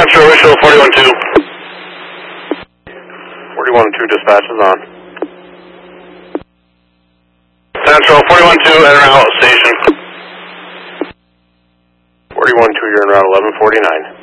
Central Visual 41-2. 41-2 dispatch is on. Central 41-2 en route station. 41-2, you're en route 1149.